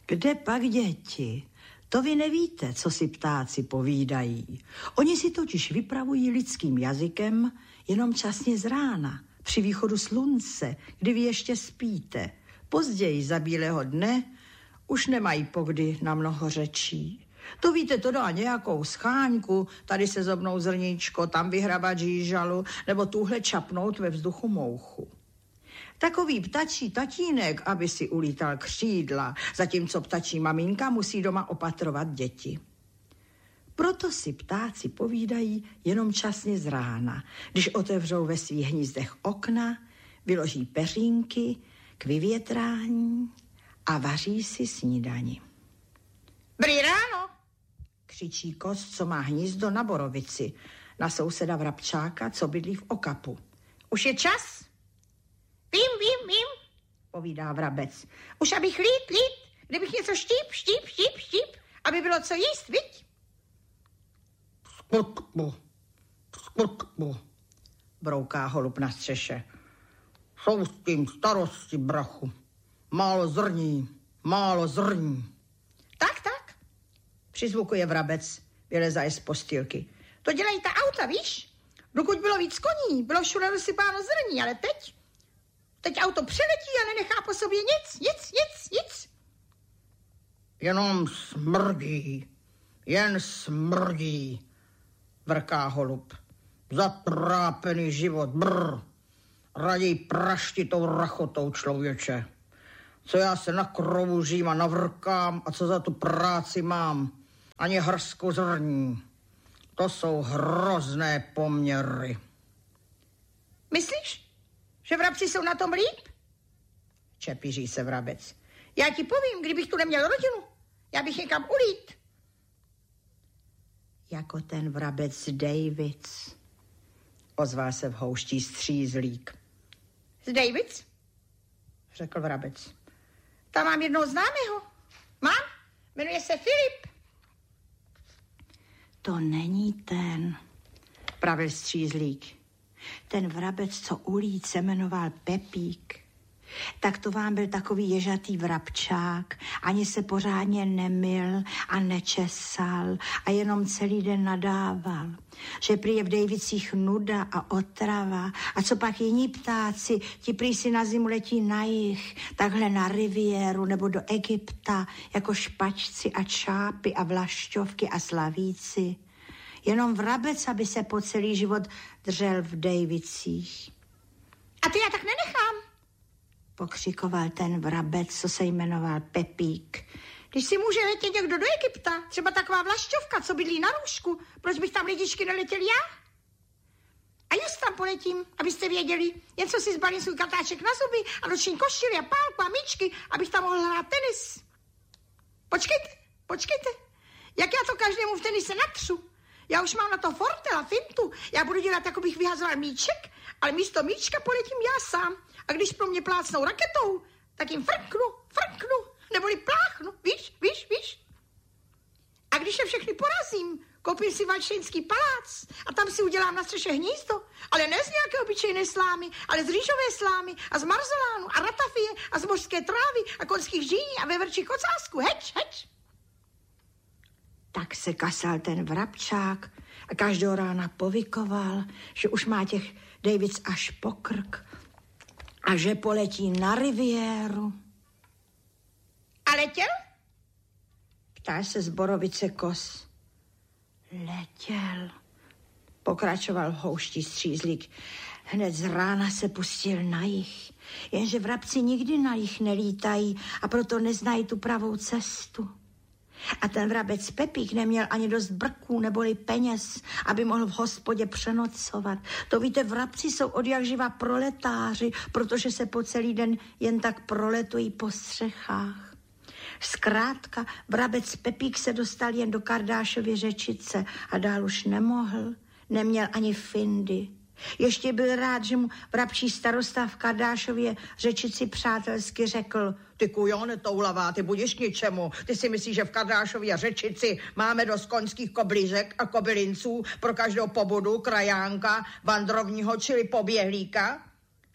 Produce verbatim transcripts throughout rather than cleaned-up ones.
Kde pak děti? To vy nevíte, co si ptáci povídají. Oni si totiž vypravují lidským jazykem jenom časně z rána, při východu slunce, kdy vy ještě spíte. Později za bílého dne už nemají pokdy na mnoho řečí. To víte, to dá nějakou scháňku, tady se zobnou zrníčko, tam vyhrabat žížalu, nebo tuhle čapnout ve vzduchu mouchu. Takový ptačí tatínek, aby si ulítal křídla, zatímco ptačí maminka musí doma opatrovat děti. Proto si ptáci povídají jenom časně z rána, když otevřou ve svých hnízdech okna, vyloží peřínky k vyvětrání a vaří si snídani. Dobrý ráno, křičí kos, co má hnízdo na borovici, na souseda vrabčáka, co bydlí v okapu. Už je čas? Vím, vím, vím, povídá vrabec. Už abych lít, lít, kdybych něco štíp, štíp, štíp, štíp, aby bylo co jíst, viď? Skutku, skutku, brouká holub na střeše. Jsou s tím starosti, brachu. Málo zrní, málo zrní. Tak, tak, přizvukuje vrabec, vylezaje z postýlky. To dělají ta auta, víš? Dokud bylo víc koní, bylo všude rozsypáno zrní, ale teď, teď auto přeletí a nenechá po sobě nic, nic, nic, nic. Jenom smrdí, jen smrdí, vrká holub. Zatrápený život, brr. Raději praštitou rachotou, člověče. Co já se nakroužím a navrkám a co za tu práci mám. Ani hrsku zrní. To jsou hrozné poměry. Myslíš, že vrabci jsou na tom líp? Čepíří se vrabec. Já ti povím, kdybych tu neměl rodinu. Já bych někam ulít. Jako ten vrabec Davids, ozval se v houští střízlík. Z Davids? Řekl vrabec. Tam mám jednoho známého. Mám? Jmenuje se Filip. To není ten, pravil střízlík. Ten vrabec, co ulít, se jmenoval Pepík. Tak to vám byl takový ježatý vrabčák, ani se pořádně nemyl a nečesal a jenom celý den nadával, že prý je v Davicích nuda a otrava a co pak jiní ptáci, ti prý si na zimu letí na jih, takhle na riviéru nebo do Egypta, jako špačci a čápy a vlašťovky a slavíci. Jenom vrabec, aby se po celý život držel v Davicích. A ty já tak nenechám, pokřikoval ten vrabec, co se jmenoval Pepík. Když si může letět někdo do Egypta, třeba taková vlašťovka, co bydlí na růžku, proč bych tam lidičky neletěl já? A just tam poletím, abyste věděli, jen co si zbalím svůj katáček na zuby a noční košily a pálku a míčky, abych tam mohl hrát tenis. Počkejte, počkejte, jak já to každému v tenise natřu. Já už mám na to fortel a fintu, já budu dělat, jako bych vyhazoval míček, ale místo míčka poletím já sám. A když pro mě plácnou raketou, tak jim frknu, frknu, neboli pláchnu, víš, víš, víš. A když je všechny porazím, koupím si valšenský palác a tam si udělám na střeše hnízdo, ale ne z nějaké obyčejné slámy, ale z rýžové slámy a z marzolánu a ratafie a z mořské trávy a konských žíní a veverčích ocásku, heč, heč. Tak se kasal ten vrabčák a každého rána povykoval, že už má těch Davids až po krk a že poletí na riviéru. A letěl? Ptá se z borovice kos. Letěl, pokračoval v houští střízlík. Hned z rána se pustil na jih, jenže vrabci nikdy na jih nelítají a proto neznají tu pravou cestu. A ten vrabec Pepík neměl ani dost brků neboli peněz, aby mohl v hospodě přenocovat. To víte, vrabci jsou odjakživa proletáři, protože se po celý den jen tak proletují po střechách. Zkrátka, vrabec Pepík se dostal jen do Kardášovy Řečice a dál už nemohl, neměl ani findy. Ještě byl rád, že mu vrabčí starosta v Kardášově Řečici přátelsky řekl: ty kujo netoulavá, ty budeš k ničemu. Ty si myslíš, že v Kardášově Řečici máme dost koňských koblížek a kobylinců pro každou pobudu, krajánka, vandrovního čili poběhlíka?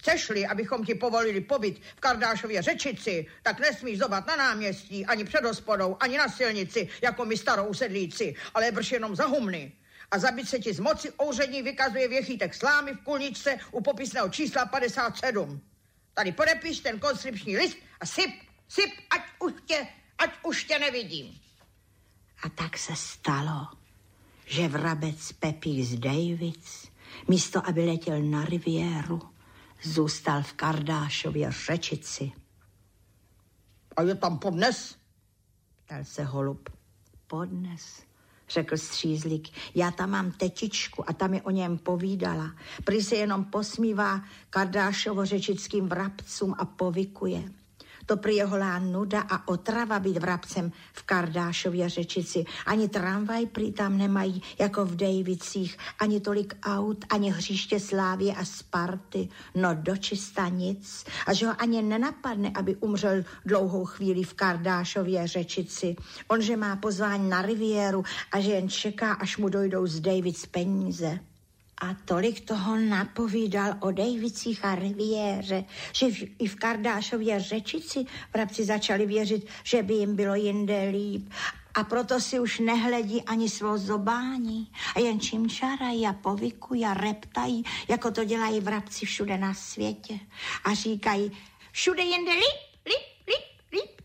Chceš-li, abychom ti povolili pobyt v Kardášově Řečici, tak nesmíš zobat na náměstí, ani před hospodou, ani na silnici, jako my starou sedlíci, ale brž jenom za humny. A zabít se ti z moci ouřední vykazuje věchýtek slámy v kulničce u popisného čísla padesát sedm. Tady podepiš ten konskripční list a syp, syp, ať už tě, ať už tě nevidím. A tak se stalo, že vrabec Pepík z Davids, místo aby letěl na riviéru, zůstal v Kardášově Řečici. A je tam podnes? Ptal se holub. Podnes, řekl střízlík. Já tam mám tetičku a tam mi o něm povídala. Prý se jenom posmívá Kardášovo řečickým vrabcům a povykuje. To prý je holá nuda a otrava být vrabcem v Kardášově Řečici. Ani tramvaj prý tam nemají, jako v Dejvicích, ani tolik aut, ani hřiště Slávie a Sparty. No dočista nic. A že ho ani nenapadne, aby umřel dlouhou chvíli v Kardášově Řečici. On, že má pozvání na riviéru a že jen čeká, až mu dojdou z Davids peníze. A tolik toho napovídal o Dejvicích a riviéře, že v, i v Kardášově Řečici vrabci začali věřit, že by jim bylo jinde líp. A proto si už nehledí ani svou zobání a jen čimčarají a povykují a reptají, jako to dělají vrabci všude na světě. A říkají, všude jinde líp, líp, líp, líp.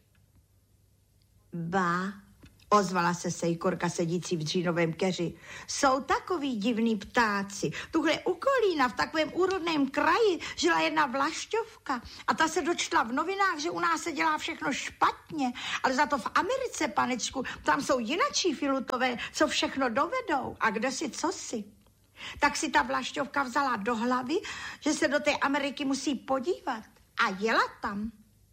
Ba, ozvala se sejkorka sedící v dřínovém keři. Jsou takový divný ptáci. Tuhle u Kolína v takovém úrodném kraji žila jedna vlašťovka a ta se dočtla v novinách, že u nás se dělá všechno špatně, ale za to v Americe, panečku, tam jsou jinačí filutové, co všechno dovedou. A kde si, co si? Tak si ta vlašťovka vzala do hlavy, že se do té Ameriky musí podívat. A jela tam.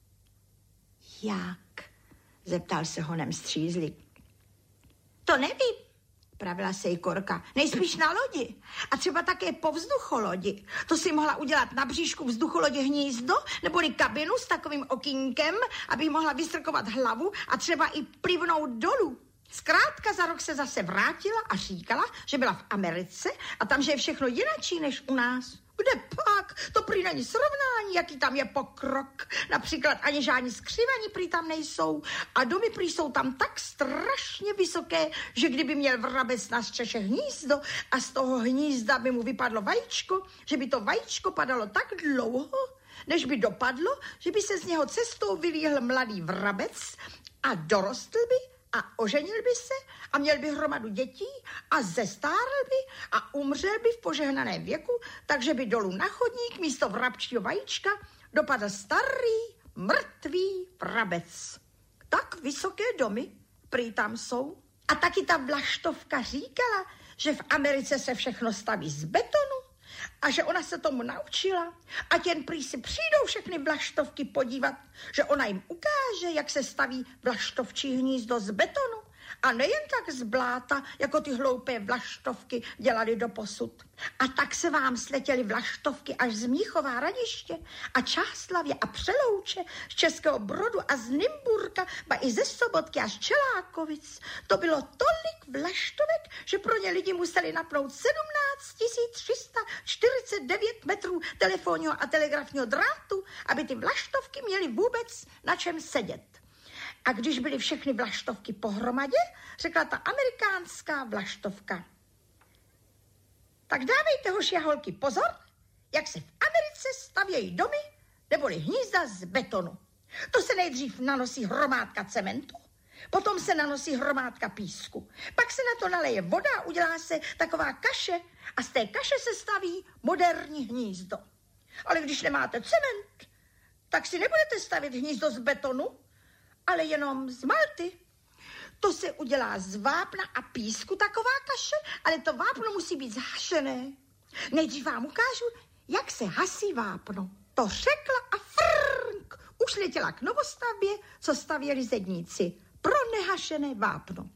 Jak? Zeptal se honem střízlík. To nevím, pravila sejkorka. Nejspíš na lodi. A třeba také po vzducholodi. To si mohla udělat na bříšku vzducholodě hnízdo, neboli kabinu s takovým okýnkem, aby mohla vystrkovat hlavu a třeba i plivnout dolů. Zkrátka za rok se zase vrátila a říkala, že byla v Americe a tam, že je všechno jinačí než u nás. Kde pak? To prý není srovnání, jaký tam je pokrok. Například ani žádní skřivaní prý tam nejsou a domy prý jsou tam tak strašně vysoké, že kdyby měl vrabec na střeše hnízdo a z toho hnízda by mu vypadlo vajíčko, že by to vajíčko padalo tak dlouho, než by dopadlo, že by se z něho cestou vylíhl mladý vrabec a dorostl by a oženil by se a měl by hromadu dětí a zestárl by a umřel by v požehnaném věku, takže by dolů na chodník místo vrabčího vajíčka dopadl starý, mrtvý vrabec. Tak vysoké domy prý tam jsou. A taky ta vlaštovka říkala, že v Americe se všechno staví z betonu a že ona se tomu naučila a jen prý si přijdou všechny vlaštovky podívat, že ona jim ukáže, jak se staví vlaštovčí hnízdo z betonu a nejen tak z bláta, jako ty hloupé vlaštovky dělali doposud. A tak se vám sletěly vlaštovky až z Mnichová Hradiště a Čáslavě a Přelouče, z Českého Brodu a z Nymburka, ba i ze Sobotky a z Čelákovic. To bylo tolik vlaštovek, že pro ně lidi museli napnout sedmnáct tisíc tři sta čtyřicet devět metrů telefonního a telegrafního drátu, aby ty vlaštovky měly vůbec na čem sedět. A když byly všechny vlaštovky pohromadě, řekla ta amerikánská vlaštovka. Tak dávejte, hoši a holky, pozor, jak se v Americe stavějí domy neboli hnízda z betonu. To se nejdřív nanosí hromádka cementu, potom se nanosí hromádka písku, pak se na to naleje voda a udělá se taková kaše a z té kaše se staví moderní hnízdo. Ale když nemáte cement, tak si nebudete stavět hnízdo z betonu, ale jenom z malty. To se udělá z vápna a písku taková kaše, ale to vápno musí být zhašené. Nejdřív vám ukážu, jak se hasí vápno. To řekla a frnk, už letěla k novostavbě, co stavěli zedníci pro nehašené vápno.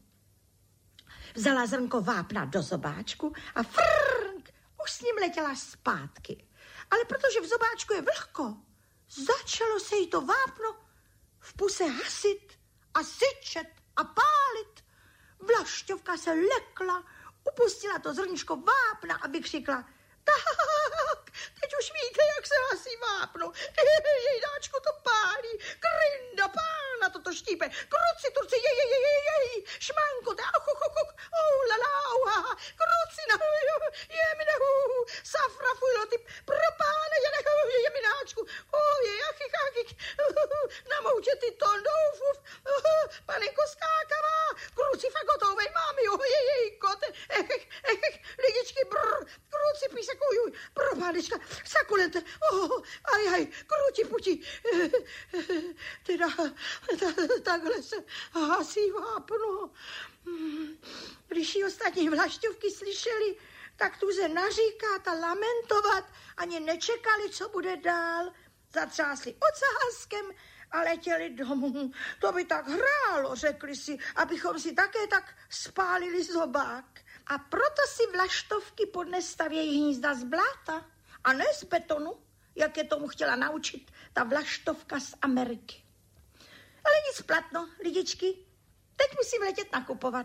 Vzala zrnko vápna do zobáčku a frnk, už s ním letěla zpátky. Ale protože v zobáčku je vlhko, začalo se jí to vápno v puse hasit a syčet a pálit. Vlašťovka se lekla, upustila to zrničko vápna, aby křikla: tak, teď už víte, jak se hasí vápno. Jejdáčku to pálí. Grinda pána, toto štípe. Kruci, turci, jej, jej, jej, jej, jej. Šmanko, ta, och, och, och, oh, la, la, uha. Kruci, na, jemine, hu, safra, fujlo, ty, pro pána, jene, jemináčku. Oh, je, achich, achich. Namouče ty to, doufuf. Panenko skákavá. Kruci, fagotovej, mámi, oh, jej, jej, kote. Ech, ech, ech, lidičky, brr. Kruci, písekuj, pro pánečka, sakulente. Oh, aj, aj, kruci, puti. Teda, takhle se hasí vápno. Když ji ostatní vlašťovky slyšeli, tak tu se naříkat a lamentovat, ani nečekali, co bude dál. Zatřásli ocáskem a letěli domů. To by tak hrálo, řekli si, abychom si také tak spálili zobák. A proto si vlaštovky podnes stavějí hnízda z bláta a ne z betonu, jak je tomu chtěla naučit ta vlaštovka z Ameriky. Ale nic platno, lidičky, teď musím letět nakupovat.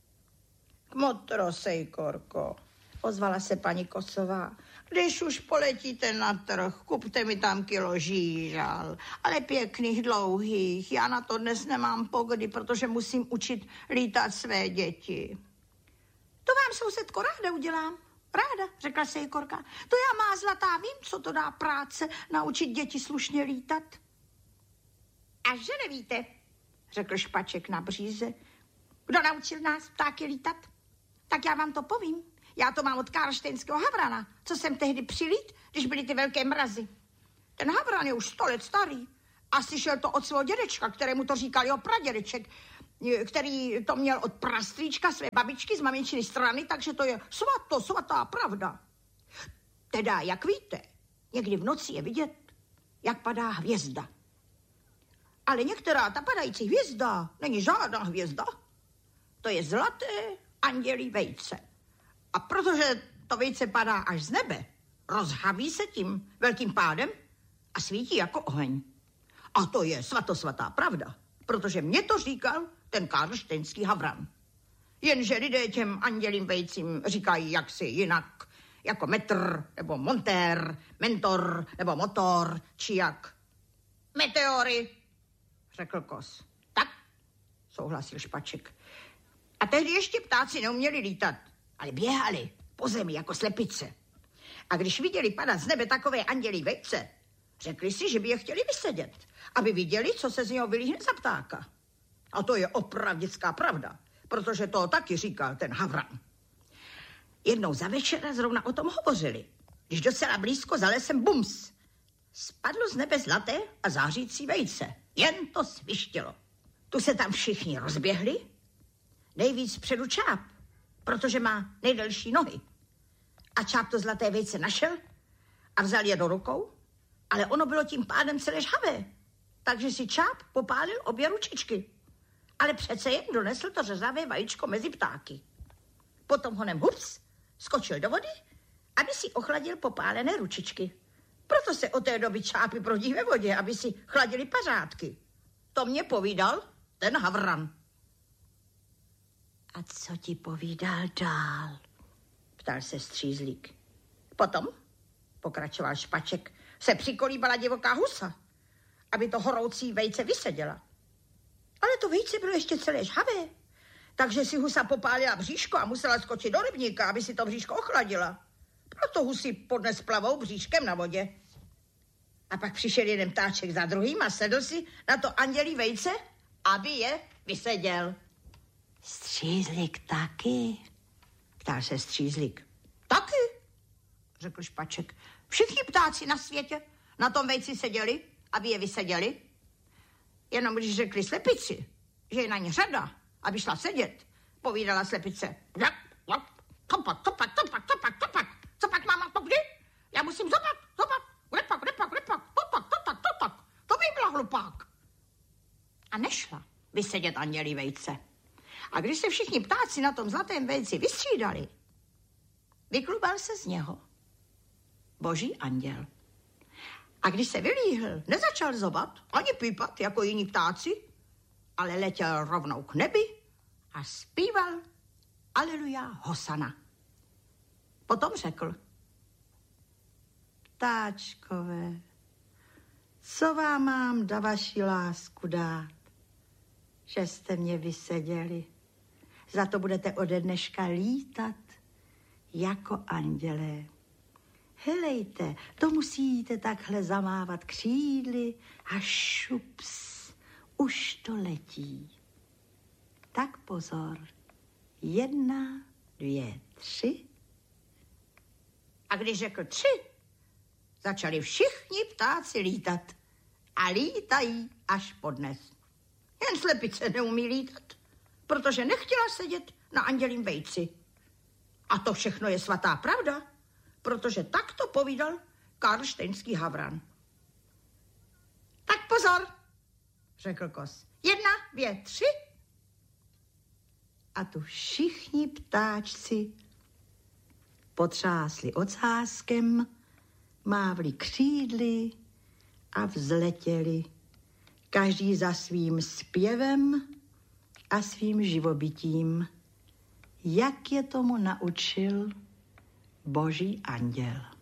Kmotro, sejkorko, ozvala se paní Kosová. Když už poletíte na trh, kupte mi tam kilo žížal, ale pěkných, dlouhých. Já na to dnes nemám pogody, protože musím učit lítat své děti. To vám, sousedko, ráda udělám. Ráda, řekla sejkorka. To já, má zlatá, vím, co to dá práce, naučit děti slušně lítat. A že nevíte, řekl Špaček na bříze. Kdo naučil nás ptáky lítat? Tak já vám to povím. Já to mám od karlštejnského havrana, co jsem tehdy přilít, když byly ty velké mrazy. Ten havran je už sto let starý. A slyšel to od svého dědečka, kterému to říkal jeho pradědeček, který to měl od prastrýčka své babičky z maminčiny strany, takže to je svato, svatá pravda. Teda, jak víte, někdy v noci je vidět, jak padá hvězda. Ale některá ta padající hvězda není žádná hvězda. To je zlaté andělí vejce. A protože to vejce padá až z nebe, rozhaví se tím velkým pádem a svítí jako oheň. A to je svatosvatá pravda, protože mě to říkal ten karlštejnský havran. Jenže lidé těm andělím vejcím říkají jaksi jinak, jako metr, nebo montér, mentor, nebo motor, či jak. Meteory, řekl Kos. Tak, souhlasil Špaček. A tehdy ještě ptáci neuměli lítat, ale běhali po zemi jako slepice. A když viděli padat z nebe takové andělí vejce, řekli si, že by je chtěli vysedět, aby viděli, co se z něho vylíhne za ptáka. A to je opravdická pravda, protože to taky říkal ten havran. Jednou za večera zrovna o tom hovořili, když docela blízko za lesem bums. Spadlo z nebe zlaté a zářící vejce. Jen to svištělo. Tu se tam všichni rozběhli. Nejvíc předu Čáp, protože má nejdelší nohy. A Čáp to zlaté vejce našel a vzal je do rukou, ale ono bylo tím pádem celé žhavé. Takže si Čáp popálil obě ručičky. Ale přece jen donesl to řezavé vajíčko mezi ptáky. Potom honem hups skočil do vody, aby si ochladil popálené ručičky. Proto se od té doby Čápy prodí ve vodě, aby si chladili pařádky. To mě povídal ten havran. A co ti povídal dál? Ptal se střízlík. Potom, pokračoval Špaček, se přikolíbala divoká husa, aby to horoucí vejce vyseděla. Ale to vejce bylo ještě celé žhavé, takže si husa popálila bříško a musela skočit do rybníka, aby si to bříško ochladila. Proto husy podnes plavou bříškem na vodě. A pak přišel jeden ptáček za druhým a sedl si na to andělí vejce, aby je vyseděl. Střízlík taky? Ptal se střízlík. Taky, řekl Špaček. Všichni ptáci na světě na tom vejci seděli, aby je vyseděli. Jenom když řekli slepici, že je na ně řada, aby šla sedět, povídala slepice. Topak, topak, topak, topak, topak. Co pak, máma, to kdy? Já musím zopat, zopat. Lepak, lepak, lepak, topak, topak, topak. To by byla hlupák. A nešla vysedět andělí vejce. A když se všichni ptáci na tom zlatém vejci vystřídali, vyklubal se z něho boží anděl. A když se vylíhl, nezačal zobat, ani pípat jako jiní ptáci, ale letěl rovnou k nebi a zpíval Aleluja Hosana. Potom řekl, ptáčkové, co vám mám da vaši lásku dát, že jste mě vyseděli. Za to budete ode dneška lítat jako andělé. Helejte, to musíte takhle zamávat křídly a šups, už to letí. Tak pozor, jedna, dvě, tři. A když řekl tři, začali všichni ptáci lítat. A lítají až podnes. Jen slepice neumí lítat, protože nechtěla sedět na andělím vejci. A to všechno je svatá pravda, protože tak to povídal Karlštejnský havran. Tak pozor, řekl kos. Jedna, dvě, tři. A tu všichni ptáčci potřásli ocáskem, mávli křídly a vzletěli, každý za svým zpěvem a svým živobytím, jak je tomu naučil Boží anděl.